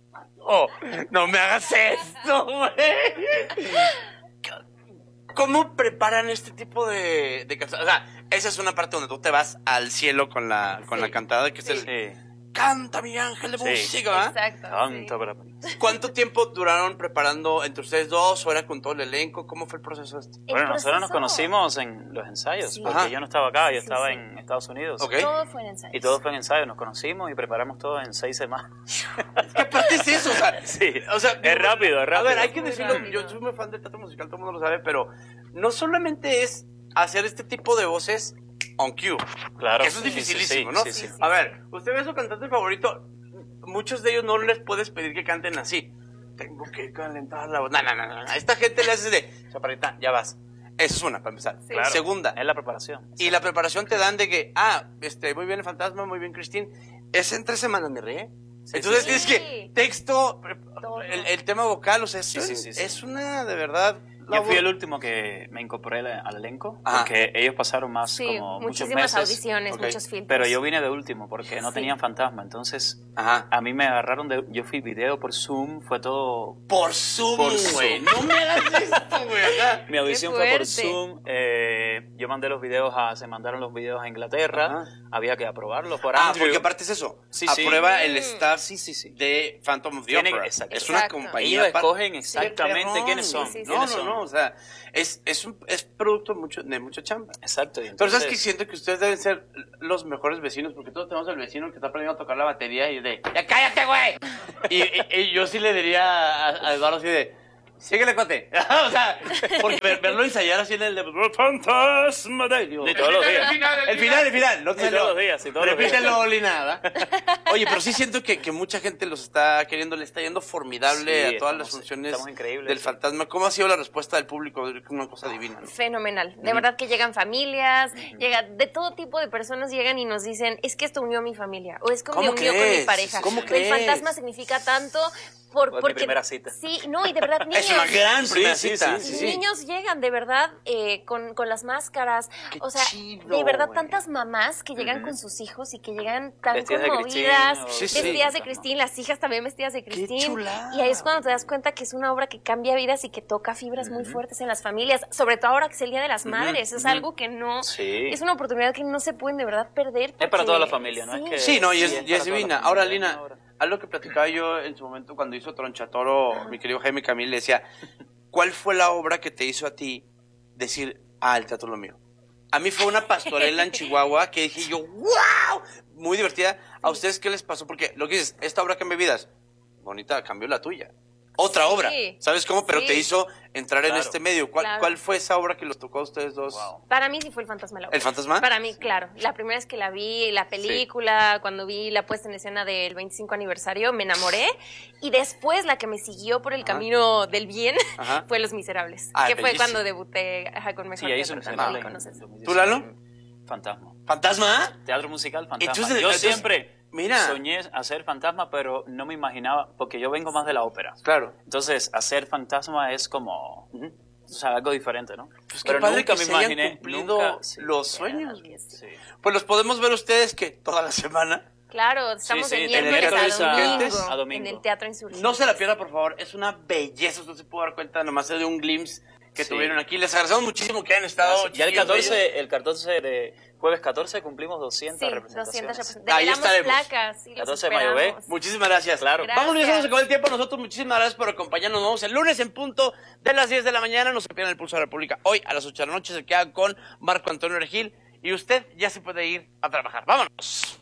Oh, no me hagas esto, güey. ¿Cómo preparan este tipo de canciones? O sea, esa es una parte donde tú te vas al cielo con la cantada, que es el canta mi ángel de música, ¿verdad? Exacto. Canta, Sí. pero... ¿Cuánto tiempo duraron preparando entre ustedes dos o era con todo el elenco? ¿Cómo fue el proceso este? Bueno, nosotros nos proceso- conocimos en los ensayos, Sí. porque Ajá. yo no estaba acá, yo Sí, estaba sí. en Estados Unidos. Ok. Todo fue en ensayos. Y todo fue en ensayo, nos conocimos y preparamos todo en 6 semanas. ¿Qué parte es eso? O sea, Sí, o sea, es rápido, es rápido. A ver, hay que Muy decirlo, rápido. yo soy muy fan del teatro musical, todo el mundo lo sabe, pero no solamente es hacer este tipo de voces on cue. Claro. Eso es Sí, dificilísimo, sí, ¿no? sí, sí. A ver, usted ve su cantante favorito, muchos de ellos no les puedes pedir que canten así. Tengo que calentar la voz. No. A esta gente le haces de, chaparrita, ya vas. Eso es una, para empezar. Sí. Claro, Segunda, es la preparación. y la preparación te dan de que, muy bien el fantasma, muy bien Christine. Es en 3 semanas, mi rey. Sí, Entonces sí, tienes sí. que, texto, Todo. el tema vocal, o sea, Sí, sí, sí, sí. es una, de verdad... Yo fui el último que me incorporé al elenco, Ajá. porque ellos pasaron más Sí, como muchos muchísimas meses. audiciones, Ok. muchos filtros. Pero yo vine de último porque no Sí. tenían fantasma, entonces Ajá. a mí me agarraron yo fui video por Zoom, fue todo... Por Zoom, Por güey. Zoom. No me hagas esto, güey. Ajá. Mi audición fue por fuerte. Zoom, yo mandé los videos se mandaron los videos a Inglaterra, Ajá. había que aprobarlos por Andrew. Porque aparte es eso. Sí, sí. Aprueba el staff Sí, sí, sí. de Phantom of the Tiene- Opera. exacto. Es una Exacto. compañía. Ellos aparte. escogen exactamente Perrón. quiénes son. Sí, sí, sí. quiénes No, son. o sea, es producto de mucha chamba. Exacto. y Pero sabes entonces- que siento que ustedes deben ser los mejores vecinos, porque todos tenemos el vecino que está aprendiendo a tocar la batería y de, ¡ya cállate, güey! y yo sí le diría a Eduardo así de, síguele, cuate. O sea, porque verlo ensayar así en el de Fantasma de Dios. Y todos los días. El final. No te Y salió. todos los días, y todos los días. Repítelo, Lina. Oye, pero sí siento que mucha gente los está queriendo, le está yendo formidable Sí, a todas las estamos funciones increíbles. del fantasma. ¿Cómo ha sido la respuesta del público? Una cosa divina, ¿no? Fenomenal. De verdad que llegan familias, de todo tipo de personas llegan y nos dicen, es que esto unió a mi familia, o es que me ¿Cómo unió con crees? mi pareja. ¿Cómo El crees? fantasma significa tanto Fue mi porque... primera cita. Sí, no, y de verdad niños... Es una gran Sí, primera sí, cita. sí, Niños llegan de verdad con las máscaras, Qué o sea, chido, de verdad güey. tantas mamás que llegan con sus hijos y que llegan tan Vestidas de conmovidas, Cristina, o- Sí, sí. vestidas de Cristín, las hijas también vestidas de Cristín, chulada. y ahí es cuando te das cuenta que es una obra que cambia vidas y que toca fibras muy fuertes en las familias, sobre todo ahora que es el Día de las Madres, es algo que no, Sí. es una oportunidad que no se pueden de verdad perder. Es para porque- toda la familia, ¿no? Sí. Es que Sí, no, y es para divina. toda la Ahora, familia, Lina, ahora. algo que platicaba yo en su momento cuando hizo Tronchatoro, mi querido Jaime Camil, le decía, ¿cuál fue la obra que te hizo a ti decir, el teatro es lo mío? A mí fue una pastorela en Chihuahua que dije yo, ¡wow! Muy divertida. ¿A ustedes qué les pasó? Porque lo que dices, esta obra cambia vidas, bonita, cambió la tuya. Otra Sí. obra, ¿sabes cómo? Pero Sí. te hizo entrar en Claro. este medio. ¿Cuál, Claro. ¿Cuál fue esa obra que los tocó a ustedes dos? Wow. Para mí sí fue El Fantasma de la Ópera. ¿El Fantasma? Para mí, claro. La primera vez que la vi, la película, cuando vi la puesta en escena del 25 aniversario, me enamoré. Y después la que me siguió por el camino del bien Ajá. fue Los Miserables. Ah, que fue bellísimo. cuando debuté con Mejor Sí, ahí hizo Teatro un también, fenómeno. ¿conoces? ¿Tú, Lalo? Fantasma. ¿Fantasma? Teatro musical, fantasma. Entonces- yo entonces, siempre mira. soñé hacer fantasma, pero no me imaginaba, porque yo vengo más de la ópera. Claro. Entonces, hacer fantasma es como, o sea, algo diferente, ¿no? Pues qué pero padre nunca que me se hayan imaginé, cumplido nunca, sí. los sueños. Sí. Pues los podemos ver ustedes que toda la semana. Claro, estamos sí, de de miércoles miércoles a a domingo, domingo. en el Teatro Insurgente. No se la pierda, por favor. Es una belleza. Usted se puede dar cuenta nomás de un glimpse que Sí. tuvieron aquí. Les agradecemos muchísimo que hayan estado. Ya el chiquillos, 14, jueves 14 cumplimos 200 Sí, representaciones. 200 Ahí representaciones. estaremos. Placas. Sí, los 14 de mayo, ¿ve? esperamos. Muchísimas gracias. Claro. Gracias. Vámonos, ya se nos acabó el tiempo. Nosotros muchísimas gracias por acompañarnos. Nos vemos el lunes en punto de las 10 de la mañana. No se pierdan el Pulso de la República. Hoy a las 8 de la noche se queda con Marco Antonio Regil. Y usted ya se puede ir a trabajar. ¡Vámonos!